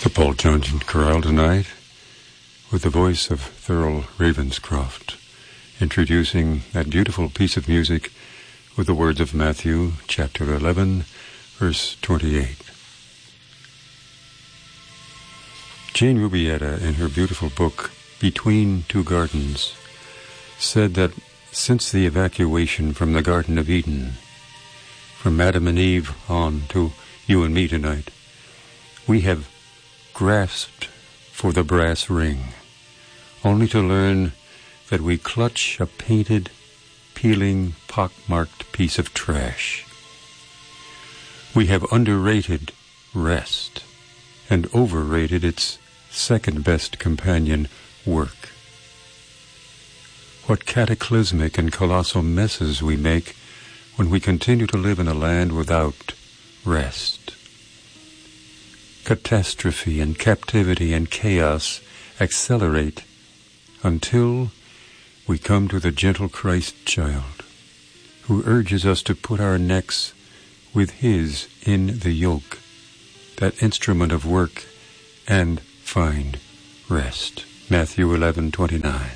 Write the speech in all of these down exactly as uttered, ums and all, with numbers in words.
The Paul Johnson Chorale tonight with the voice of Thurl Ravenscroft, introducing that beautiful piece of music with the words of Matthew chapter eleven, verse twenty-eight. Jane Rubietta, in her beautiful book Between Two Gardens, said that since the evacuation from the Garden of Eden, from Adam and Eve on to you and me tonight, we have grasped for the brass ring, only to learn that we clutch a painted, peeling, pock-marked piece of trash. We have underrated rest and overrated its second-best companion, work. What cataclysmic and colossal messes we make when we continue to live in a land without rest. Catastrophe and captivity and chaos accelerate until we come to the gentle Christ child, who urges us to put our necks with his in the yoke, that instrument of work, and find rest. Matthew eleven twenty-nine.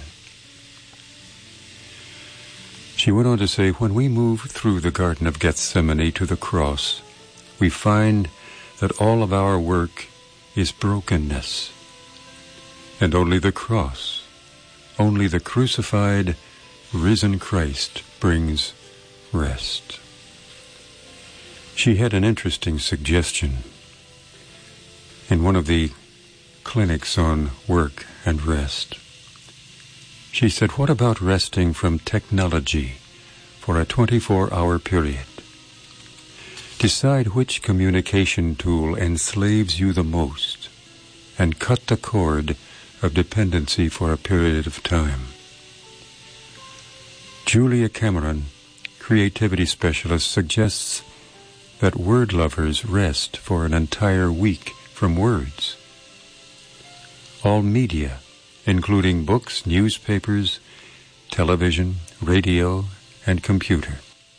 She went on to say, when we move through the Garden of Gethsemane to the cross, we find that all of our work is brokenness, and only the cross, only the crucified, risen Christ brings rest. She had an interesting suggestion in one of the clinics on work and rest. She said, what about resting from technology for a twenty-four hour period? Decide which communication tool enslaves you the most and cut the cord of dependency for a period of time. Julia Cameron, creativity specialist, suggests that word lovers rest for an entire week from words. All media, including books, newspapers, television, radio, and computer.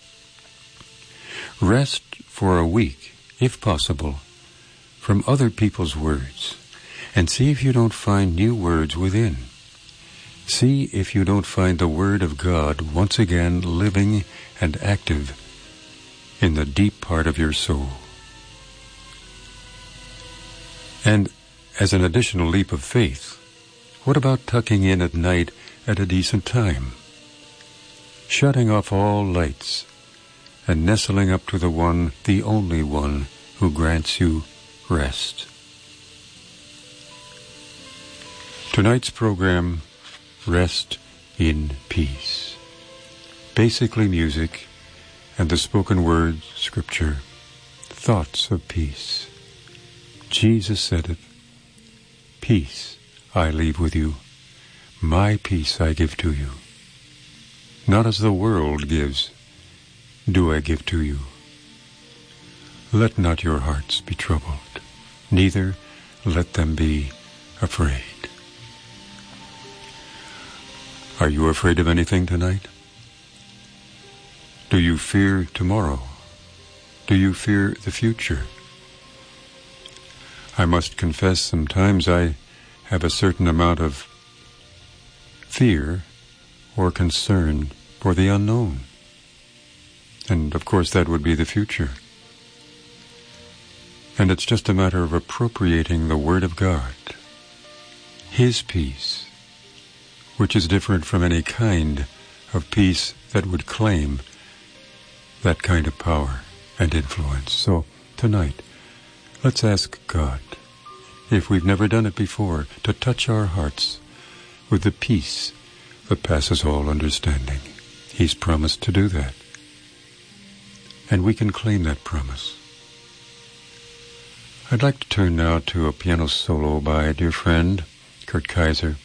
Rest for a week, if possible, from other people's words, and see if you don't find new words within. See if you don't find the Word of God once again living and active in the deep part of your soul. And as an additional leap of faith, what about tucking in at night at a decent time? Shutting off all lights and nestling up to the one, the only one, who grants you rest. Tonight's program, Rest in Peace. Basically music and the spoken word, scripture, thoughts of peace. Jesus said it, peace I leave with you, my peace I give to you. Not as the world gives, do I give to you. Let not your hearts be troubled, neither let them be afraid. Are you afraid of anything tonight? Do you fear tomorrow? Do you fear the future? I must confess, sometimes I have a certain amount of fear or concern for the unknown. And of course that would be the future. And it's just a matter of appropriating the Word of God, His peace, which is different from any kind of peace that would claim that kind of power and influence. So tonight, let's ask God, if we've never done it before, to touch our hearts with the peace that passes all understanding. He's promised to do that. And we can claim that promise. I'd like to turn now to a piano solo by a dear friend, Kurt Kaiser,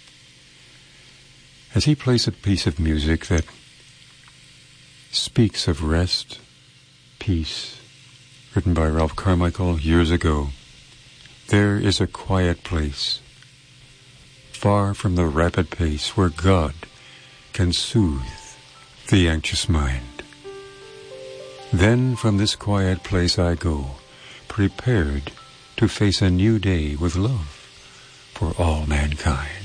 as he plays a piece of music that speaks of rest, peace, written by Ralph Carmichael years ago. There is a quiet place, far from the rapid pace, where God can soothe the anxious mind. Then from this quiet place I go, prepared to face a new day with love for all mankind.